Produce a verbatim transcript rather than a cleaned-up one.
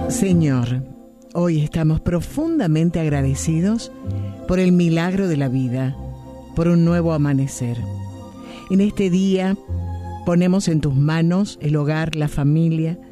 Señor, hoy estamos profundamente agradecidos por el milagro de la vida, por un nuevo amanecer. En este día ponemos en tus manos el hogar, la familia,